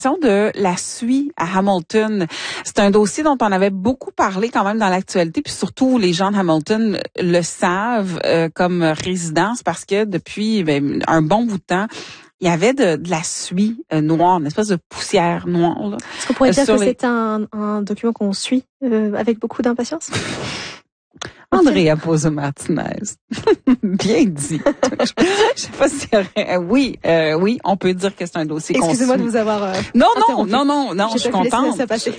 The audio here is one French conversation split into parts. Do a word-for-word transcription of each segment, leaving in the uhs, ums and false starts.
de la suie à Hamilton. C'est un dossier dont on avait beaucoup parlé quand même dans l'actualité, puis surtout les gens de Hamilton le savent euh, comme résidence parce que depuis ben, un bon bout de temps, il y avait de, de la suie euh, noire, une espèce de poussière noire. Là, Est-ce qu'on pourrait dire que les... c'est un, un document qu'on suit euh, avec beaucoup d'impatience? Andrea Pouso Martinez. Bien dit. Je sais pas si oui, euh, oui, on peut dire que c'est un dossier qu'on Excusez-moi de vous avoir euh, Non, non, non, non, non, je suis contente. Ça passer.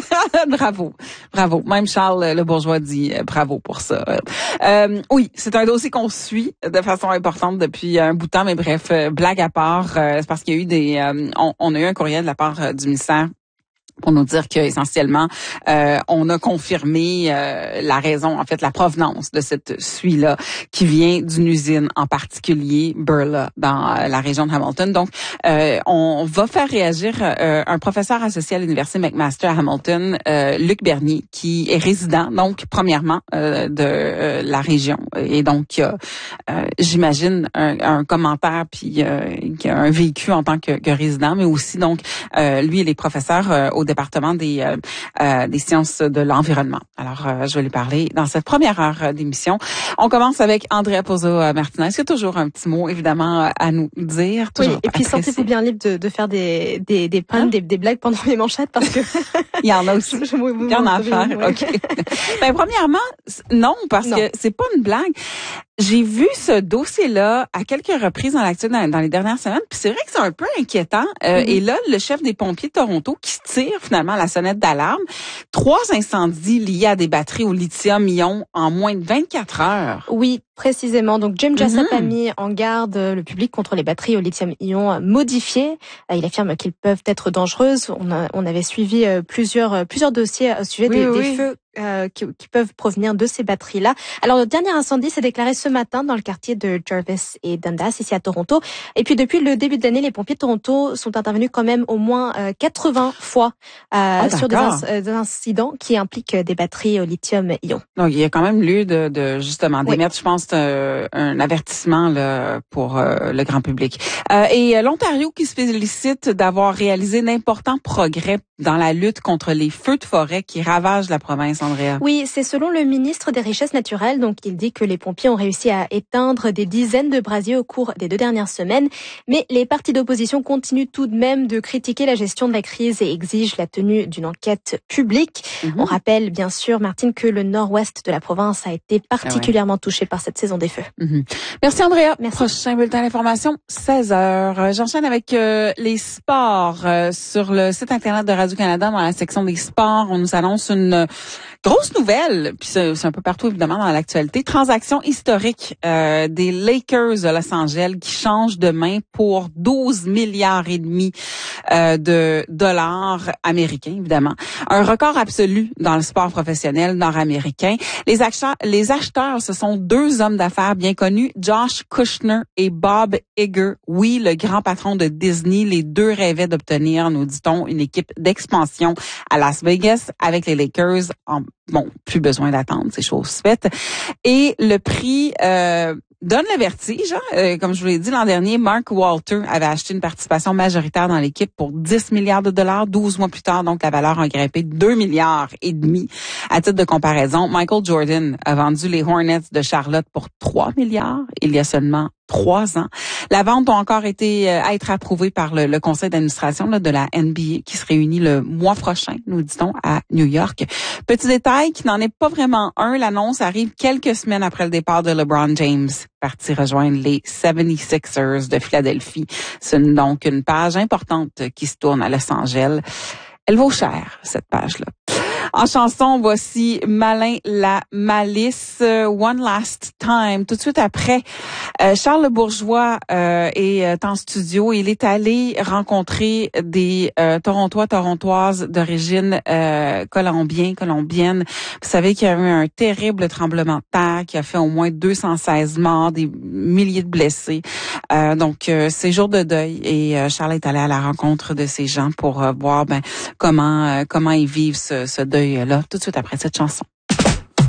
Bravo. Bravo. Même Charles Le Bourgeois dit euh, bravo pour ça. Euh, oui, c'est un dossier qu'on suit de façon importante depuis un bout de temps, mais bref, euh, blague à part, euh, c'est parce qu'il y a eu des euh, on, on a eu un courriel de la part euh, du ministère pour nous dire que essentiellement euh, on a confirmé euh, la raison, en fait la provenance de cette suie-là qui vient d'une usine en particulier Burla dans euh, la région de Hamilton. Donc euh, on va faire réagir euh, un professeur associé à l'université McMaster à Hamilton, euh, Luc Bernier, qui est résident donc premièrement euh, de euh, la région et donc euh, euh, j'imagine un, un commentaire puis euh, un vécu en tant que, que résident, mais aussi donc euh, lui et les professeurs euh, au département des euh, euh, des sciences de l'environnement. Alors, euh, je vais lui parler dans cette première heure d'émission. On commence avec Andrea Pouso Martinez. Il y a toujours un petit mot, évidemment, à nous dire. Oui, et puis sentez-vous bien libre de, de faire des des des puns, hein? des, des blagues pendant les manchettes parce que il y en a aussi. je, je, il y en a à faire. Ouais. Ok. Ben premièrement, non, parce non. que c'est pas une blague. J'ai vu ce dossier-là à quelques reprises dans l'actualité dans, dans les dernières semaines, puis c'est vrai que c'est un peu inquiétant. Euh, mm-hmm. Et là, le chef des pompiers de Toronto qui tire finalement la sonnette d'alarme. Trois incendies liés à des batteries au lithium-ion en moins de vingt-quatre heures. Oui, précisément. Donc, Jim Jessup mm-hmm. a mis en garde le public contre les batteries au lithium-ion modifiées. Il affirme qu'ils peuvent être dangereuses. On, a, on avait suivi plusieurs plusieurs dossiers au sujet oui, des, oui. des feux Euh, qui, qui peuvent provenir de ces batteries-là. Alors, le dernier incendie s'est déclaré ce matin dans le quartier de Jarvis et Dundas, ici à Toronto. Et puis, depuis le début de l'année, les pompiers de Toronto sont intervenus quand même au moins euh, quatre-vingts fois euh, oh, sur des, inc- euh, des incidents qui impliquent des batteries au lithium-ion. Donc, il y a quand même lieu de, de justement d'émettre, oui. je pense, euh, un avertissement là, pour euh, le grand public. Euh, et euh, l'Ontario qui se félicite d'avoir réalisé d'importants progrès dans la lutte contre les feux de forêt qui ravagent la province. Andrea. Oui, c'est selon le ministre des Richesses naturelles. Donc, il dit que les pompiers ont réussi à éteindre des dizaines de brasiers au cours des deux dernières semaines. Mais les partis d'opposition continuent tout de même de critiquer la gestion de la crise et exigent la tenue d'une enquête publique. Mm-hmm. On rappelle, bien sûr, Martine, que le nord-ouest de la province a été particulièrement ah ouais. touché par cette saison des feux. Mm-hmm. Merci, Andrea. Merci. Prochain bulletin d'information, seize heures. J'enchaîne avec euh, les sports. Euh, sur le site Internet de Radio-Canada, dans la section des sports, on nous annonce une grosse nouvelle, puis c'est, c'est un peu partout évidemment dans l'actualité, transaction historique euh, des Lakers de Los Angeles qui change de main pour douze milliards et demi euh, de dollars américains évidemment. Un record absolu dans le sport professionnel nord-américain. Les acheteurs, les acheteurs, ce sont deux hommes d'affaires bien connus, Josh Kushner et Bob Iger. Oui, le grand patron de Disney. Les deux rêvaient d'obtenir, nous dit-on, une équipe d'expansion à Las Vegas avec les Lakers. En, bon, plus besoin d'attendre, c'est chose faite. Et le prix euh, donne le vertige. Hein? Euh, comme je vous l'ai dit l'an dernier, Mark Walter avait acheté une participation majoritaire dans l'équipe pour dix milliards de dollars. douze mois plus tard, donc la valeur a grimpé de deux milliards et demi. À titre de comparaison, Michael Jordan a vendu les Hornets de Charlotte pour trois milliards il y a seulement trois ans. La vente a encore été euh, à être approuvée par le, le conseil d'administration là, de la N B A qui se réunit le mois prochain, nous dit-on, à New York. Petit détail qui n'en est pas vraiment un, l'annonce arrive quelques semaines après le départ de LeBron James, parti rejoindre les soixante-sixers de Philadelphie. C'est une, donc une page importante qui se tourne à Los Angeles. Elle vaut cher, cette page-là. En chanson, voici Malin la Malice, uh, One Last Time. Tout de suite après, euh, Charles Le Bourgeois euh, est en studio. Il est allé rencontrer des euh, Torontois, Torontoises d'origine euh, colombien, colombienne. Vous savez qu'il y a eu un terrible tremblement de terre qui a fait au moins deux cent seize morts, des milliers de blessés. Euh, donc, euh, c'est jour de deuil et euh, Charles est allé à la rencontre de ces gens pour euh, voir ben, comment euh, comment ils vivent ce, ce deuil-là tout de suite après cette chanson.